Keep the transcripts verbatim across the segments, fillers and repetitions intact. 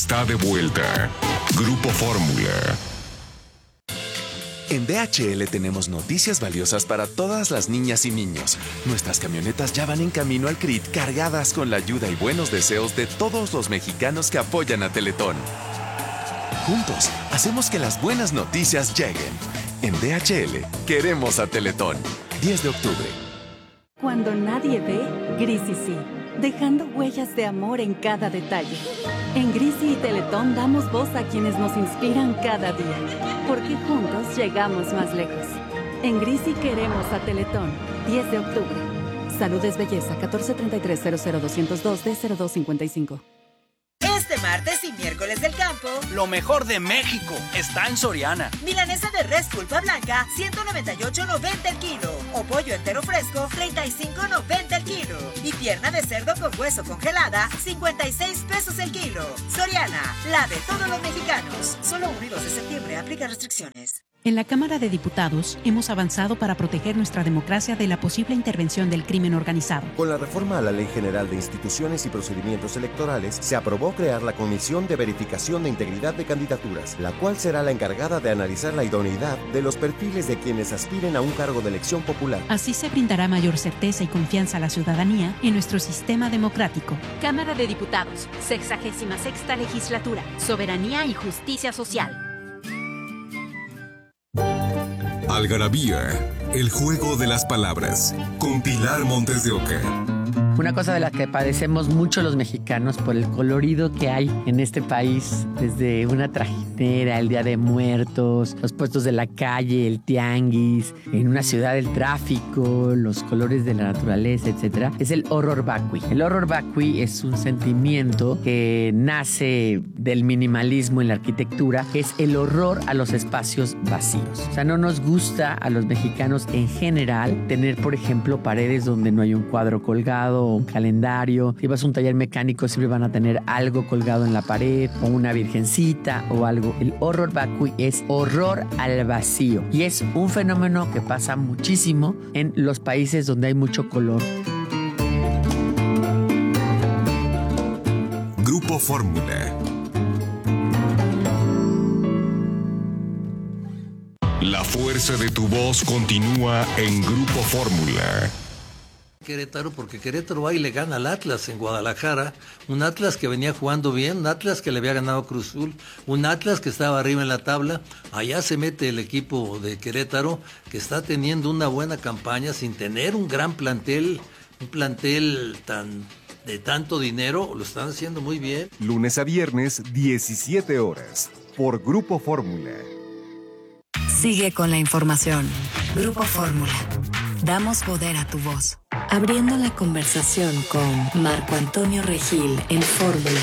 está de vuelta. Grupo Fórmula. En D H L tenemos noticias valiosas para todas las niñas y niños. Nuestras camionetas ya van en camino al C R I T cargadas con la ayuda y buenos deseos de todos los mexicanos que apoyan a Teletón. Juntos, hacemos que las buenas noticias lleguen. En D H L, queremos a Teletón. diez de octubre. Cuando nadie ve, Grisi sí, dejando huellas de amor en cada detalle. En Grisi y Teletón damos voz a quienes nos inspiran cada día, porque juntos llegamos más lejos. En Grisi queremos a Teletón. diez de octubre. Salud es belleza. catorce treinta y tres cero cero doscientos dos D cero dos cincuenta y cinco. Este martes y miércoles del campo, lo mejor de México está en Soriana. Milanesa de res pulpa blanca, ciento noventa y ocho noventa el kilo. O pollo entero fresco, treinta y cinco noventa el kilo. Y pierna de cerdo con hueso congelada, cincuenta y seis pesos el kilo. Soriana, la de todos los mexicanos. Solo uno y dos de septiembre, aplica restricciones. En la Cámara de Diputados hemos avanzado para proteger nuestra democracia de la posible intervención del crimen organizado. Con la reforma a la Ley General de Instituciones y Procedimientos Electorales, se aprobó crear la Comisión de Verificación de Integridad de Candidaturas, la cual será la encargada de analizar la idoneidad de los perfiles de quienes aspiren a un cargo de elección popular. Así se brindará mayor certeza y confianza a la ciudadanía en nuestro sistema democrático. Cámara de Diputados, sexagésima sexta legislatura, soberanía y justicia social. Algarabía, el juego de las palabras, con Pilar Montes de Oca. Una cosa de la que padecemos mucho los mexicanos por el colorido que hay en este país, desde una trajinera, el Día de Muertos, los puestos de la calle, el tianguis, en una ciudad el tráfico, los colores de la naturaleza, etcétera, es el horror vacui. El horror vacui es un sentimiento que nace del minimalismo en la arquitectura, que es el horror a los espacios vacíos. O sea, no nos gusta a los mexicanos en general tener, por ejemplo, paredes donde no hay un cuadro colgado, un calendario. Si vas a un taller mecánico siempre van a tener algo colgado en la pared o una virgencita o algo. El horror vacui es horror al vacío y es un fenómeno que pasa muchísimo en los países donde hay mucho color. Grupo Fórmula. La fuerza de tu voz continúa en Grupo Fórmula. Querétaro, porque Querétaro va y le gana al Atlas en Guadalajara, un Atlas que venía jugando bien, un Atlas que le había ganado a Cruz Azul, un Atlas que estaba arriba en la tabla. Allá se mete el equipo de Querétaro, que está teniendo una buena campaña sin tener un gran plantel, un plantel tan de tanto dinero, lo están haciendo muy bien. Lunes a viernes, diecisiete horas, por Grupo Fórmula. Sigue con la información. Grupo Fórmula. Damos poder a tu voz. Abriendo la conversación con Marco Antonio Regil en Fórmula.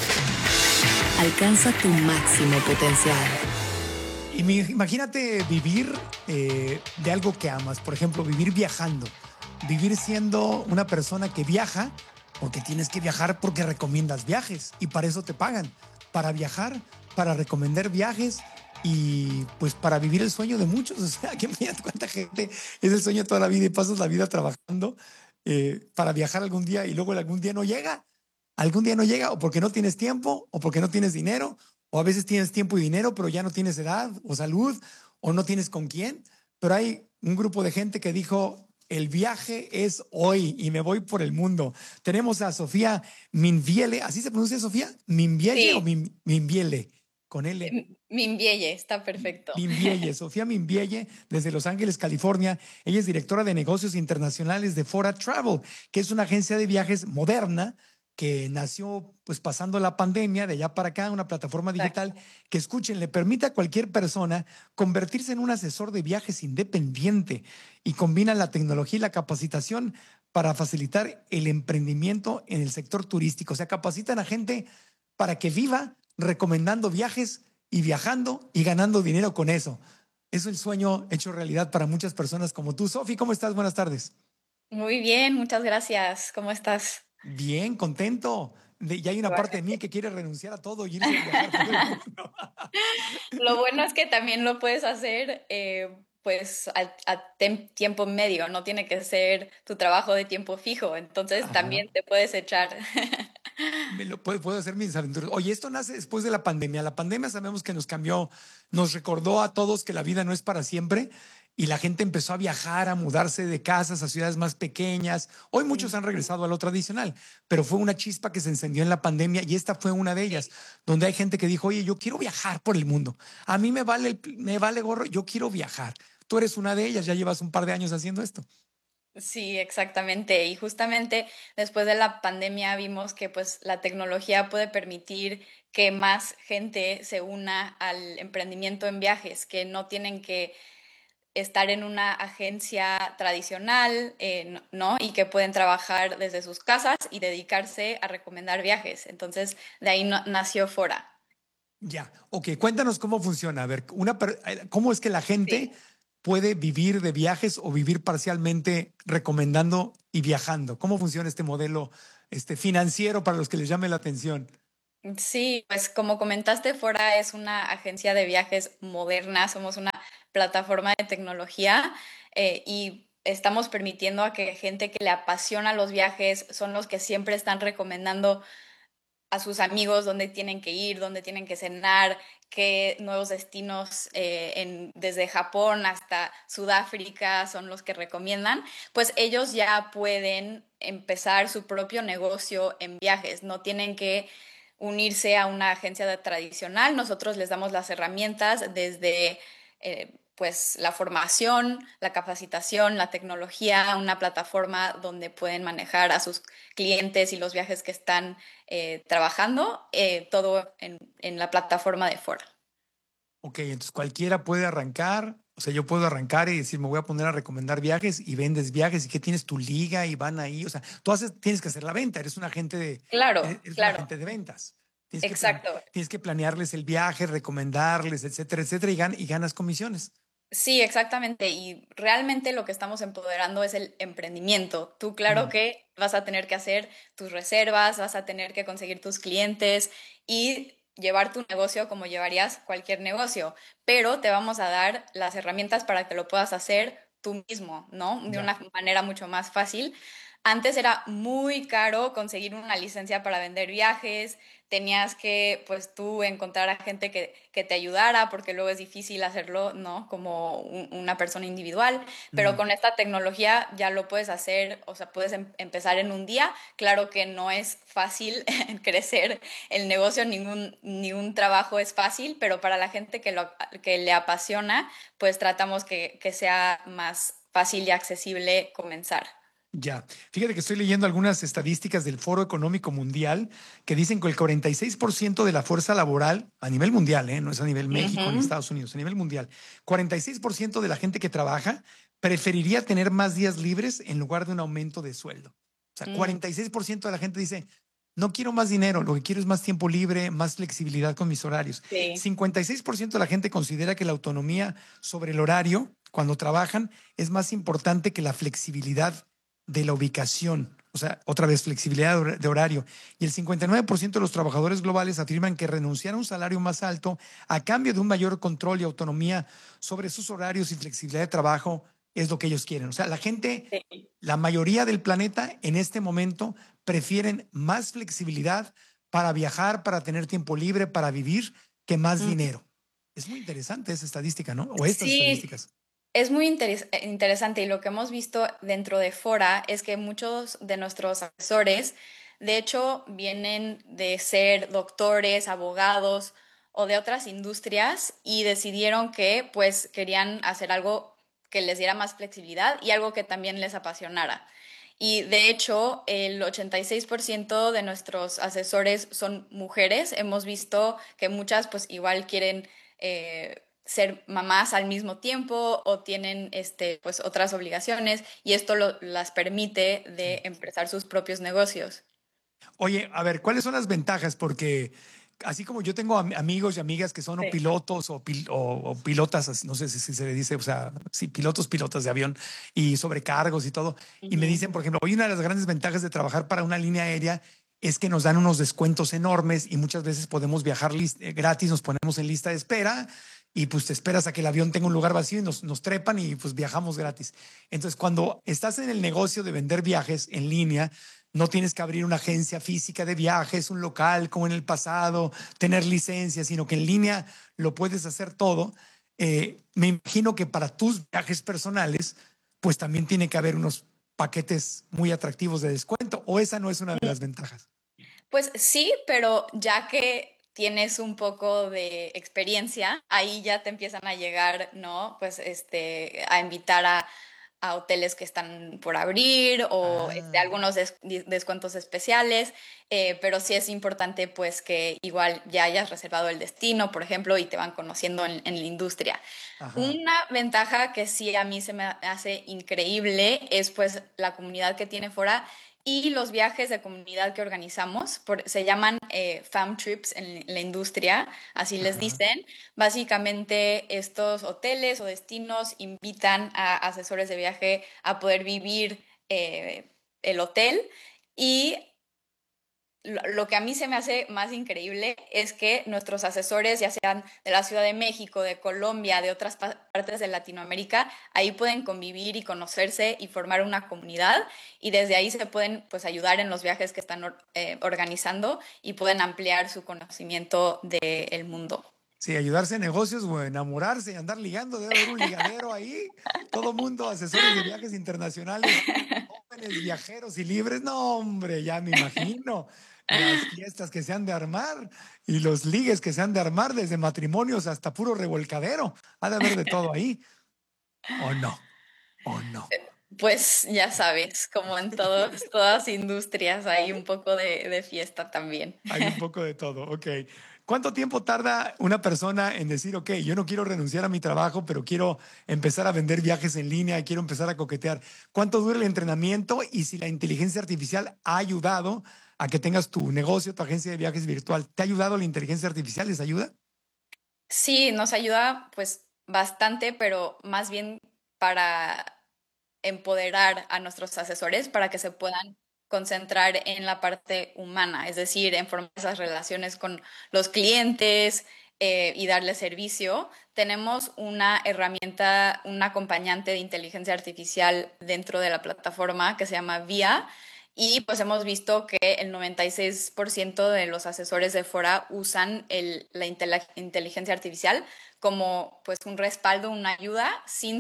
Alcanza tu máximo potencial. Y mi, imagínate vivir eh, de algo que amas. Por ejemplo, vivir viajando. Vivir siendo una persona que viaja, porque tienes que viajar porque recomiendas viajes. Y para eso te pagan. Para viajar, para recomendar viajes. Y pues para vivir el sueño de muchos, o sea, que mira cuánta gente es el sueño de toda la vida y pasas la vida trabajando eh, para viajar algún día y luego algún día no llega, algún día no llega o porque no tienes tiempo o porque no tienes dinero o a veces tienes tiempo y dinero pero ya no tienes edad o salud o no tienes con quién, pero hay un grupo de gente que dijo el viaje es hoy y me voy por el mundo. Tenemos a Sofía Minvielle, ¿así se pronuncia Sofía? ¿Minvielle sí. o Min, Minvielle? Con L. Minvielle, está perfecto. Minvielle, Sofía Minvielle, desde Los Ángeles, California. Ella es directora de negocios internacionales de Fora Travel, que es una agencia de viajes moderna que nació pues pasando la pandemia de allá para acá, una plataforma digital Exacto. que, escuchen, le permite a cualquier persona convertirse en un asesor de viajes independiente y combina la tecnología y la capacitación para facilitar el emprendimiento en el sector turístico. O sea, capacitan a gente para que viva recomendando viajes y viajando y ganando dinero con eso. Es el sueño hecho realidad para muchas personas como tú. Sofi, ¿cómo estás? Buenas tardes. Muy bien, muchas gracias. ¿Cómo estás? Bien, contento. De, y hay una bueno, parte de mí que quiere renunciar a todo y irse a viajar por el mundo. Lo bueno es que también lo puedes hacer eh, pues a, a tem- tiempo medio, no tiene que ser tu trabajo de tiempo fijo, entonces Ajá. también te puedes echar. Me lo puedo, puedo hacer mis aventuras. Oye, esto nace después de la pandemia. La pandemia sabemos que nos cambió, nos recordó a todos que la vida no es para siempre y la gente empezó a viajar, a mudarse de casas a ciudades más pequeñas. Hoy muchos han regresado a lo tradicional, pero fue una chispa que se encendió en la pandemia y esta fue una de ellas, donde hay gente que dijo, oye, yo quiero viajar por el mundo. A mí me vale, el- me vale gorro, yo quiero viajar. Tú eres una de ellas, ya llevas un par de años haciendo esto. Sí, exactamente. Y justamente después de la pandemia vimos que pues la tecnología puede permitir que más gente se una al emprendimiento en viajes, que no tienen que estar en una agencia tradicional, eh, ¿no? Y que pueden trabajar desde sus casas y dedicarse a recomendar viajes. Entonces, de ahí no- nació Fora. Ya, ok, cuéntanos cómo funciona. A ver, una, per- eh, ¿cómo es que la gente puede vivir de viajes o vivir parcialmente recomendando y viajando? ¿Cómo funciona este modelo este, financiero para los que les llame la atención? Sí, pues como comentaste, Fora es una agencia de viajes moderna, somos una plataforma de tecnología eh, y estamos permitiendo a que gente que le apasiona los viajes son los que siempre están recomendando a sus amigos dónde tienen que ir, dónde tienen que cenar, qué nuevos destinos eh, en, desde Japón hasta Sudáfrica son los que recomiendan, pues ellos ya pueden empezar su propio negocio en viajes, no tienen que unirse a una agencia de- tradicional, nosotros les damos las herramientas desde eh, pues la formación, la capacitación, la tecnología, una plataforma donde pueden manejar a sus clientes y los viajes que están eh, trabajando, eh, todo en, en la plataforma de Fora. Ok, entonces cualquiera puede arrancar, o sea, yo puedo arrancar y decir, me voy a poner a recomendar viajes y vendes viajes y que tienes tu liga y van ahí, o sea, tú haces, tienes que hacer la venta, eres un agente de, Claro, eres eres un claro, agente de ventas. Tienes que, plan- exacto. tienes que planearles el viaje, recomendarles, etcétera, etcétera, y, gan- y ganas comisiones. Sí, exactamente. Y realmente lo que estamos empoderando es el emprendimiento. Tú, claro Mm. que vas a tener que hacer tus reservas, vas a tener que conseguir tus clientes y llevar tu negocio como llevarías cualquier negocio, pero te vamos a dar las herramientas para que lo puedas hacer tú mismo, ¿no? De Ya. una manera mucho más fácil. Antes era muy caro conseguir una licencia para vender viajes, tenías que, pues tú, encontrar a gente que, que te ayudara, porque luego es difícil hacerlo, ¿no? Como un- una persona individual, pero Mm. con esta tecnología ya lo puedes hacer, o sea, puedes em- empezar en un día. Claro que no es fácil crecer el negocio, ningún, ningún trabajo es fácil, pero para la gente que, lo, que le apasiona, pues tratamos que, que sea más fácil y accesible comenzar. Ya, fíjate que estoy leyendo algunas estadísticas del Foro Económico Mundial que dicen que el cuarenta y seis por ciento de la fuerza laboral a nivel mundial, ¿eh? No es a nivel México ni Ujú. Estados Unidos, a nivel mundial, cuarenta y seis por ciento de la gente que trabaja preferiría tener más días libres en lugar de un aumento de sueldo. O sea, Mm, cuarenta y seis por ciento de la gente dice, no quiero más dinero, lo que quiero es más tiempo libre, más flexibilidad con mis horarios. sí. cincuenta y seis por ciento de la gente considera que la autonomía sobre el horario cuando trabajan es más importante que la flexibilidad de la ubicación. O sea, otra vez, flexibilidad de hor- de horario. Y el cincuenta y nueve por ciento de los trabajadores globales afirman que renunciar a un salario más alto a cambio de un mayor control y autonomía sobre sus horarios y flexibilidad de trabajo es lo que ellos quieren. O sea, la gente, Sí. la mayoría del planeta en este momento prefieren más flexibilidad para viajar, para tener tiempo libre, para vivir, que más Mm. dinero. Es muy interesante esa estadística, ¿no? O estas Sí, estadísticas. es muy interes- eh, interesante y lo que hemos visto dentro de Fora es que muchos de nuestros asesores, de hecho, vienen de ser doctores, abogados o de otras industrias y decidieron que pues querían hacer algo que les diera más flexibilidad y algo que también les apasionara. Y de hecho, el ochenta y seis por ciento de nuestros asesores son mujeres. Hemos visto que muchas pues igual quieren eh, ser mamás al mismo tiempo o tienen este, pues, otras obligaciones y esto lo- las permite de empezar sus propios negocios. Oye, a ver, ¿cuáles son las ventajas? Porque así como yo tengo am- amigos y amigas que son o Sí. pilotos o, pil- o- o pilotas, así, no sé si, si se le dice, o sea, sí, pilotos, pilotas de avión y sobrecargos y todo, y me Ujú. dicen, por ejemplo, hoy una de las grandes ventajas de trabajar para una línea aérea es que nos dan unos descuentos enormes y muchas veces podemos viajar lis- eh, gratis, nos ponemos en lista de espera y pues te esperas a que el avión tenga un lugar vacío y nos, nos trepan y pues viajamos gratis. Entonces, cuando estás en el negocio de vender viajes en línea, No tienes que abrir una agencia física de viajes, un local como en el pasado, tener licencia, sino que en línea lo puedes hacer todo. Eh, me imagino que para tus viajes personales, pues también tiene que haber unos paquetes muy atractivos de descuento, ¿o esa no es una de las ventajas? Pues sí, pero ya que tienes un poco de experiencia, ahí ya te empiezan a llegar, ¿no? Pues este, a invitar a a hoteles que están por abrir o ah. este, algunos des descuentos especiales, eh, pero sí es importante pues que igual ya hayas reservado el destino, por ejemplo, y te van conociendo en, en la industria. Ajá. Una ventaja que sí a mí se me hace increíble es pues la comunidad que tiene Fora y los viajes de comunidad que organizamos, por, se llaman eh, fam trips en la industria, así les dicen. Básicamente estos hoteles o destinos invitan a asesores de viaje a poder vivir eh, el hotel y lo que a mí se me hace más increíble es que nuestros asesores, ya sean de la Ciudad de México, de Colombia, de otras partes de Latinoamérica, ahí pueden convivir y conocerse y formar una comunidad y desde ahí se pueden pues, ayudar en los viajes que están eh, organizando y pueden ampliar su conocimiento del mundo. Sí, ayudarse en negocios o enamorarse y andar ligando, debe haber un ligadero ahí. Todo mundo, asesores de viajes internacionales, jóvenes, viajeros y libres. No, hombre, ya me imagino. Las fiestas que se han de armar y los ligues que se han de armar, desde matrimonios hasta puro revolcadero. Ha de haber de todo ahí. ¿O no? ¿O no? Pues ya sabes, como en todos, todas industrias hay un poco de, de fiesta también. Hay un poco de todo, ok. ¿Cuánto tiempo tarda una persona en decir, ok, yo no quiero renunciar a mi trabajo, pero quiero empezar a vender viajes en línea y quiero empezar a coquetear? ¿Cuánto dura el entrenamiento y si la inteligencia artificial ha ayudado a que tengas tu negocio, tu agencia de viajes virtual? ¿Te ha ayudado la inteligencia artificial? ¿Les ayuda? Sí, nos ayuda pues bastante, pero más bien para empoderar a nuestros asesores para que se puedan concentrar en la parte humana, es decir, en formar esas relaciones con los clientes eh, y darles servicio. Tenemos una herramienta, un acompañante de inteligencia artificial dentro de la plataforma que se llama Via y pues hemos visto que el noventa y seis por ciento de los asesores de Fora usan el, la inteligencia artificial como pues un respaldo, una ayuda sin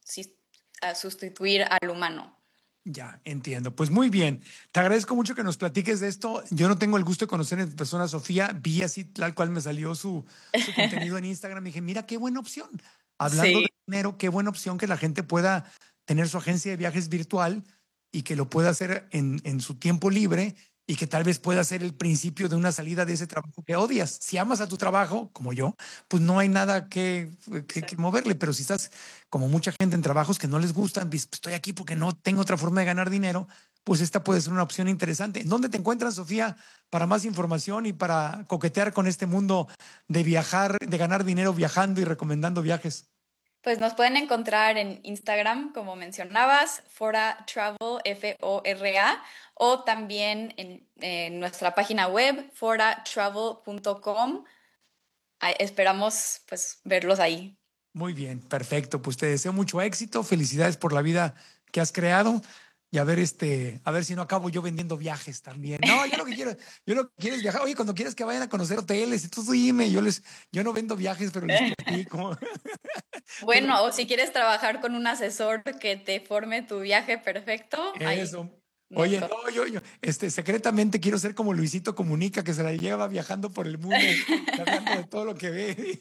sustituir al humano. Ya, entiendo. Pues muy bien. Te agradezco mucho que nos platiques de esto. Yo no tengo el gusto de conocer en persona a Sofía. Vi así tal cual me salió su, su contenido en Instagram. Y dije, mira, qué buena opción. Hablando sí. de dinero, qué buena opción que la gente pueda tener su agencia de viajes virtual y que lo pueda hacer en, en su tiempo libre y que tal vez pueda ser el principio de una salida de ese trabajo que odias. Si amas a tu trabajo, como yo, pues no hay nada que, que, que moverle. Pero si estás como mucha gente en trabajos que no les gustan, pues estoy aquí porque no tengo otra forma de ganar dinero, pues esta puede ser una opción interesante. ¿En dónde te encuentras, Sofía, para más información y para coquetear con este mundo de viajar, de ganar dinero viajando y recomendando viajes? Pues nos pueden encontrar en Instagram, como mencionabas, Fora Travel, F O R A, o también en, en nuestra página web, fora travel punto com. Esperamos pues verlos ahí. Muy bien, perfecto. Pues te deseo mucho éxito. Felicidades por la vida que has creado. Y a ver, este, a ver si no acabo yo vendiendo viajes también. No, yo lo que quiero, yo lo que quiero es viajar. Oye, cuando quieras que vayan a conocer hoteles, tú dime, yo les, yo no vendo viajes, pero les platico. Bueno, o si quieres trabajar con un asesor que te forme tu viaje perfecto. Eso. Ahí. Oye, no, yo, yo, este, secretamente quiero ser como Luisito Comunica, que se la lleva viajando por el mundo, hablando de todo lo que ve.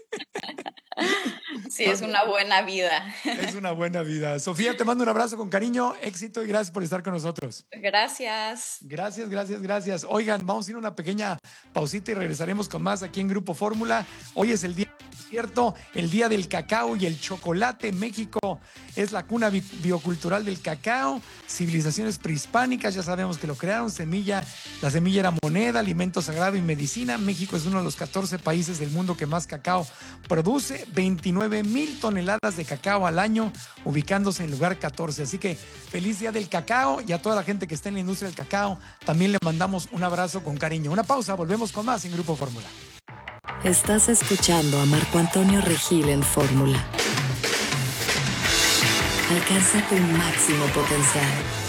Sí, es una buena vida. Es una buena vida. Sofía, te mando un abrazo con cariño, éxito y gracias por estar con nosotros. Gracias. Gracias, gracias, gracias. Oigan, vamos a ir a una pequeña pausita y regresaremos con más aquí en Grupo Fórmula. Hoy es el día, cierto, el día del cacao y el chocolate. México es la cuna bi biocultural del cacao. Civilizaciones prehispánicas, ya sabemos que lo crearon. Semilla, la semilla era moneda, alimento sagrado y medicina. México es uno de los catorce países del mundo que más cacao produce. veintinueve mil toneladas de cacao al año, ubicándose en el lugar catorce. Así que feliz día del cacao y a toda la gente que está en la industria del cacao también le mandamos un abrazo con cariño. Una pausa, volvemos con más en Grupo Fórmula. Estás escuchando a Marco Antonio Regil en Fórmula. Alcanza tu máximo potencial.